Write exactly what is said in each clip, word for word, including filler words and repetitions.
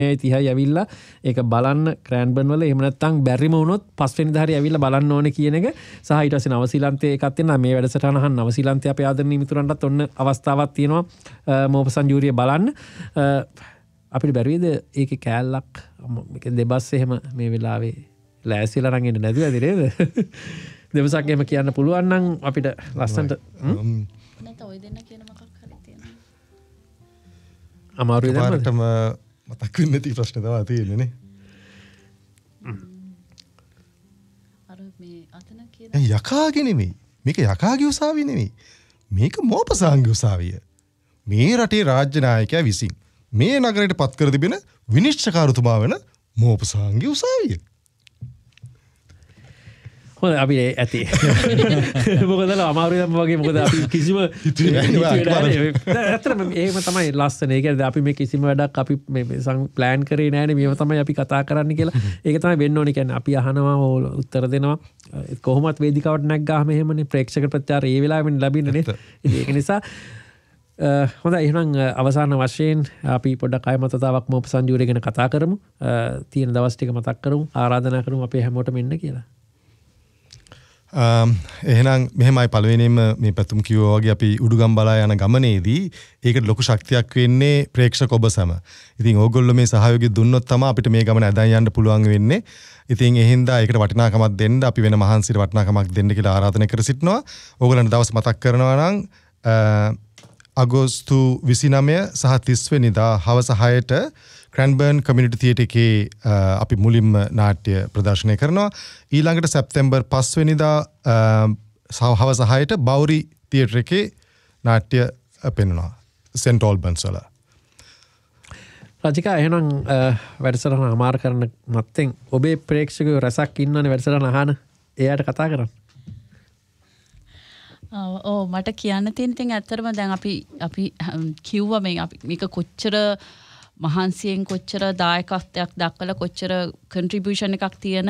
තිහයි ඇවිල්ලා ඒක බලන්න ක්‍රෑන්බර්න් වල එහෙම නැත්නම් බැරිම වුණොත් පස්වෙනිදා හරි ඇවිල්ලා බලන්න ඕනේ කියන එක සහ ඊට පස්සේ නවසීලන්තයේ එකක් තියෙනවා මේ වැඩසටහන අහන්න නවසීලන්තයේ අපේ ආදරණීය මිතුරන්ටත් ඔන්න අවස්ථාවක් තියෙනවා මෝපසන් ජූරිය බලන්න අපිට බැරිද ඒකේ කෑල්ලක් මේක දෙබස් එහෙම මේ වෙලාවේ ලෑස්තිලා අරන් එන්න නැතුව ඇති නේද දෙවසක් එහෙම කියන්න පුළුවන් නම් අපිට ලස්සනට නැත්නම් ඔය දෙන්න කියන මොකක් හරි තියෙනවා අමාරුයි දැන් මතක් වෙන්නේ නැති ප්‍රශ්න තමයි තියෙන්නේ නේ. අර මේ අතන කියන යකාගේ නෙමෙයි. මේක යකාගේ උසාවිය නෙමෙයි. මේක මෝපසාංගේ උසාවිය. මේ රටේ රාජ්‍ය නායකයා විසින් මේ නගරයට පත් කර තිබෙන විනිශ්චයකාරතුමා වෙන මෝපසාංගේ උසාවිය. හොඳ අපි ඇති මොකද අමාරුයි දැන් වගේ මොකද අපි කිසිම ඇත්තටම එහෙම තමයි ලස්සන. ඒ කියන්නේ අපි මේ කිසිම වැඩක් අපි මේ ප්ලෑන් කරේ නැහැනේ මේව තමයි අපි කතා කරන්න කියලා. ඒක තමයි වෙන්න ඕනේ. කියන්නේ අපි අහනවා උත්තර දෙනවා කොහොමත් වේදිකාවට නැග්ගාම එහෙමනේ ප්‍රේක්ෂක ප්‍රතිචාර ඒ වෙලාවෙම ලැබෙන්නේ නේ. ඒක නිසා හොඳයි එහෙනම් අවසාන වශයෙන් අපි පොඩ්ඩක් අය මතතාවක් මෝපසන් ජූරිය ගැන කතා කරමු. තියෙන දවස් ටික මතක් කරමු. ආරාධනා කරමු අපේ හැමෝටම එන්න කියලා. එහෙනම් මෙහෙමයි පළවෙනිම මේ පැතුම් කිව්වා වගේ අපි උඩුගම් බලා යන ගමනේදී ඒකට ලොකු ශක්තියක් වෙන්නේ ප්‍රේක්ෂක ඔබ සම. ඉතින් ඕගොල්ලෝ මේ සහයෝගය දුන්නොත් තමයි අපිට මේ ගමන අදන් යන්න පුළුවන් වෙන්නේ. ඉතින් ඒ හින්දා ඒකට වටිනාකමක් දෙන්න අපි වෙන මහන්සියට වටිනාකමක් දෙන්න කියලා ආරාධනා කර සිටිනවා. ඕගොල්ලන්ට දවස් මතක් කරනවා නම් අගෝස්තු විසිනවය සහ තිස් වෙනිදා හවස හයට ක්‍රැන්බර්න් කමියුනිටි තියටර් එකේ අපි මුලින්ම නාට්‍ය ප්‍රදර්ශනය කරනවා. ඊළඟට සැප්තැම්බර් පහ වෙනිදා හවස හයට බෞරි තියටර් එකේ නාට්‍ය පෙන්වනවා සෙන්ට් ඕල්බන්ස් වල. රජිකා එහෙනම් වැඩසටහන අමාර කරන මත්තෙන් ඔබේ ප්‍රේක්ෂකයෝ රසක් ඉන්නවනේ වැඩසටහන අහන. එයාට කතා කරන්න. ඔව් මට කියන්න තියෙන ඉතින් ඇත්තටම දැන් අපි අපි කිව්වා මේ අපි මේක කොච්චර මහන්සියෙන් කොච්චර දායකත්වයක් දක්වලා කොච්චර කන්ට්‍රිබියුෂන් එකක් තියෙන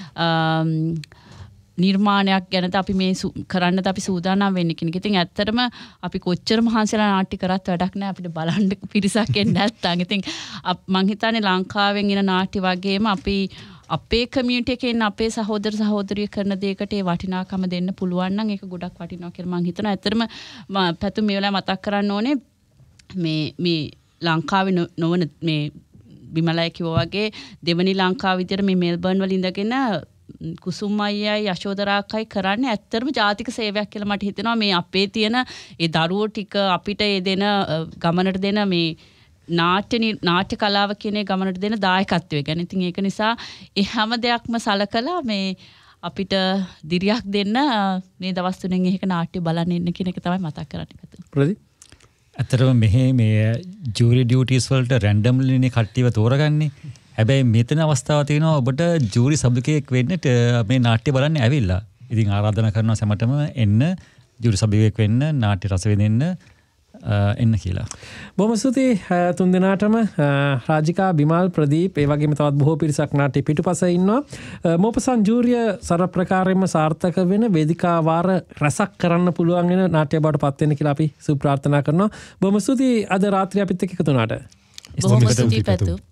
නිර්මාණයක් ගැනද අපි මේ කරන්නද අපි සූදානම් වෙන්නේ කියන එක. ඉතින් ඇත්තටම අපි කොච්චර මහන්සිලා නාට්‍ය කරත් වැඩක් නැහැ අපිට බලන්න පිරිසක් එන්නේ නැත්තම්. ඉතින් මං හිතන්නේ ලංකාවෙන් එන නාට්‍ය වගේම අපි අපේ කමියුනිටි එකේ ඉන්න අපේ සහෝදර සහෝදරිය කරන දෙයකට ඒ වටිනාකම දෙන්න පුළුවන් නම් ඒක ගොඩක් වටිනවා කියලා මං හිතනවා. ඇත්තටම පැතු මේ වෙලාවේ මතක් කරන්න ඕනේ මේ මේ ලංකාවේ නොවන මේ බිමලයි කිව්වා වගේ දෙවනි ලංකාව විදියට මේ මෙල්බර්න් වල ඉඳගෙන කුසුම් අයියයි යශෝදරාකයි කරන්නේ ඇත්තටම ජාතික සේවයක් කියලා මට හිතෙනවා. මේ අපේ තියෙන ඒ දරුවෝ ටික අපිට ඒ දෙන ගමනට දෙන මේ නාට්‍ය නාට්‍ය කලාව කියන ගමනට දෙන දායකත්වය ගැන. ඉතින් ඒක නිසා ඒ හැම දෙයක්ම සලකලා මේ අපිට දිරියක් දෙන්න මේ දවස් තුනෙන් එහෙක නාට්‍ය බලන්න ඉන්න කියන එක තමයි මතක් කරන්නේ. ප්‍රදීප් ඇත්තටම මෙහි මේ ජූරි ඩියුටිස් වලට රැන්ඩම්ලිනේ කට්ටියව තෝරගන්නේ. හැබැයි මෙතන අවස්ථාවක් තියෙනවා ඔබට ජූරි සභ්‍යකයෙක් වෙන්නට මේ නාට්‍ය බලන්න ඇවිල්ලා. ඉතින් ආරාධනා කරනවා සැමටම එන්න ජූරි සභ්‍යකයෙක් වෙන්න නාට්‍ය රස විඳින්න එන්න කියලා. බොහොම ස්තුතියි තුන් දෙනාටම රාජිකා බිමල් ප්‍රදීප් ඒ වගේම තවත් බොහෝ පිරිසක් නාට්‍ය පිටුපස ඉන්නවා. මෝපසන් ජූරිය සර ප්‍රකාරයෙන්ම සාර්ථක වෙන වේදිකා වාර රසක් කරන්න පුළුවන් වෙන නාට්‍ය බවට පත් වෙන්න කියලා අපි සුප්‍රාර්ථනා කරනවා. බොහොම ස්තුතියි අද රාත්‍රියේ අපිත් එක්ක එකතු වුණාට. බොහොම ස්තුතියි පැතු.